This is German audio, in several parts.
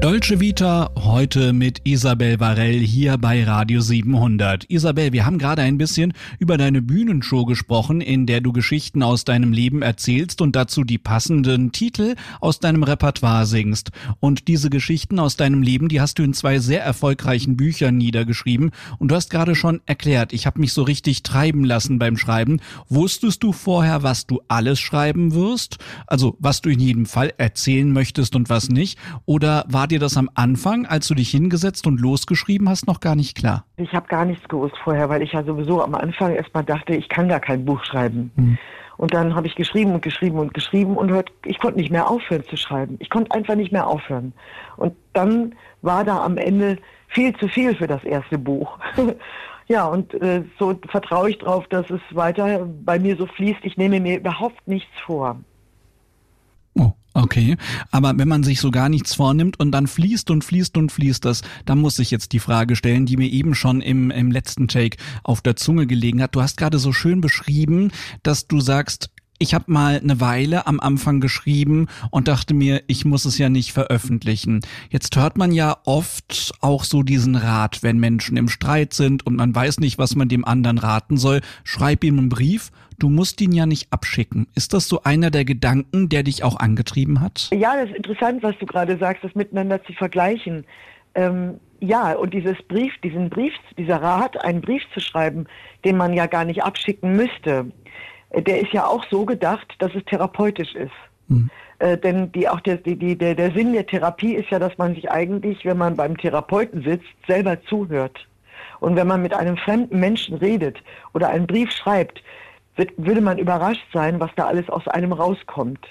Dolce Vita, heute mit Isabel Varell hier bei Radio 700. Isabel, wir haben gerade ein bisschen über deine Bühnenshow gesprochen, in der du Geschichten aus deinem Leben erzählst und dazu die passenden Titel aus deinem Repertoire singst. Und diese Geschichten aus deinem Leben, die hast du in 2 sehr erfolgreichen Büchern niedergeschrieben. Und du hast gerade schon erklärt, ich habe mich so richtig treiben lassen beim Schreiben. Wusstest du vorher, was du alles schreiben wirst? Also was du in jedem Fall erzählen möchtest und was nicht? Oder war dir das am Anfang, als du dich hingesetzt und losgeschrieben hast, noch gar nicht klar? Ich habe gar nichts gewusst vorher, weil ich ja sowieso am Anfang erstmal dachte, ich kann gar kein Buch schreiben. Und dann habe ich geschrieben und ich konnte nicht mehr aufhören zu schreiben. Ich konnte einfach nicht mehr aufhören. Und dann war da am Ende viel zu viel für das erste Buch. Ja, und so vertraue ich drauf, dass es weiter bei mir so fließt. Ich nehme mir überhaupt nichts vor. Oh, okay. Aber wenn man sich so gar nichts vornimmt und dann fließt das, dann muss ich jetzt die Frage stellen, die mir eben schon im letzten Take auf der Zunge gelegen hat. Du hast gerade so schön beschrieben, dass du sagst, ich habe mal eine Weile am Anfang geschrieben und dachte mir, ich muss es ja nicht veröffentlichen. Jetzt hört man ja oft auch so diesen Rat, wenn Menschen im Streit sind und man weiß nicht, was man dem anderen raten soll. Schreib ihm einen Brief, du musst ihn ja nicht abschicken. Ist das so einer der Gedanken, der dich auch angetrieben hat? Ja, das ist interessant, was du gerade sagst, das miteinander zu vergleichen. Ja, und dieser Rat, einen Brief zu schreiben, den man ja gar nicht abschicken müsste, der ist ja auch so gedacht, dass es therapeutisch ist. Denn der Sinn der Therapie ist ja, dass man sich eigentlich, wenn man beim Therapeuten sitzt, selber zuhört. Und wenn man mit einem fremden Menschen redet oder einen Brief schreibt, würde man überrascht sein, was da alles aus einem rauskommt.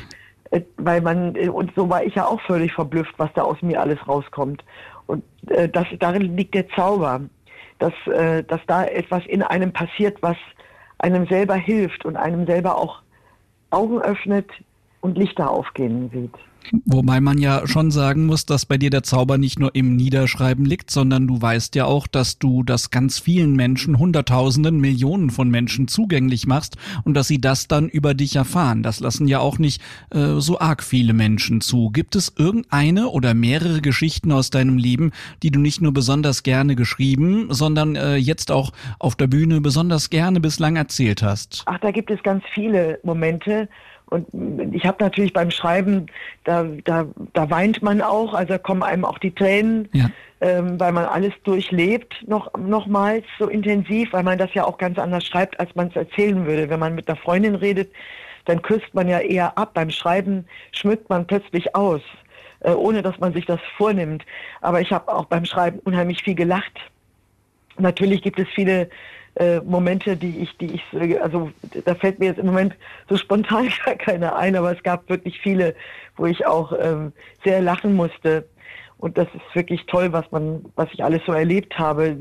Und so war ich ja auch völlig verblüfft, was da aus mir alles rauskommt. Und darin liegt der Zauber, dass da etwas in einem passiert, was einem selber hilft und einem selber auch Augen öffnet und Lichter aufgehen sieht. Wobei man ja schon sagen muss, dass bei dir der Zauber nicht nur im Niederschreiben liegt, sondern du weißt ja auch, dass du das ganz vielen Menschen, Hunderttausenden, Millionen von Menschen zugänglich machst und dass sie das dann über dich erfahren. Das lassen ja auch nicht so arg viele Menschen zu. Gibt es irgendeine oder mehrere Geschichten aus deinem Leben, die du nicht nur besonders gerne geschrieben, sondern jetzt auch auf der Bühne besonders gerne bislang erzählt hast? Ach, da gibt es ganz viele Momente. Und ich habe natürlich beim Schreiben, da weint man auch, also kommen einem auch die Tränen, ja. Weil man alles durchlebt, nochmals so intensiv, weil man das ja auch ganz anders schreibt, als man es erzählen würde. Wenn man mit einer Freundin redet, dann küsst man ja eher ab. Beim Schreiben schmückt man plötzlich aus, ohne dass man sich das vornimmt. Aber ich habe auch beim Schreiben unheimlich viel gelacht. Natürlich gibt es viele Momente, also da fällt mir jetzt im Moment so spontan gar keine ein, aber es gab wirklich viele, wo ich auch sehr lachen musste. Und das ist wirklich toll, was ich alles so erlebt habe,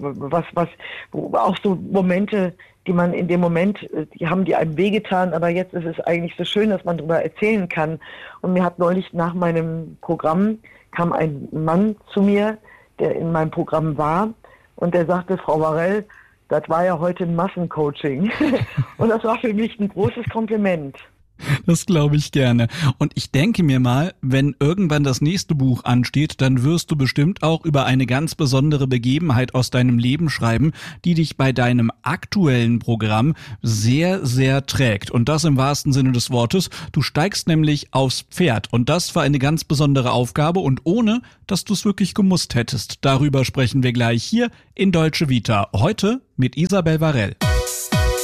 auch so Momente, die man in dem Moment, die einem wehgetan, aber jetzt ist es eigentlich so schön, dass man darüber erzählen kann. Und mir hat neulich nach meinem Programm kam ein Mann zu mir, der in meinem Programm war, und der sagte, Frau Varell, das war ja heute ein Massencoaching. Und das war für mich ein großes Kompliment. Das glaube ich gerne. Und ich denke mir mal, wenn irgendwann das nächste Buch ansteht, dann wirst du bestimmt auch über eine ganz besondere Begebenheit aus deinem Leben schreiben, die dich bei deinem aktuellen Programm sehr, sehr trägt. Und das im wahrsten Sinne des Wortes. Du steigst nämlich aufs Pferd. Und das war eine ganz besondere Aufgabe und ohne, dass du es wirklich gemusst hättest. Darüber sprechen wir gleich hier in Dolce Vita. Heute mit Isabel Varell.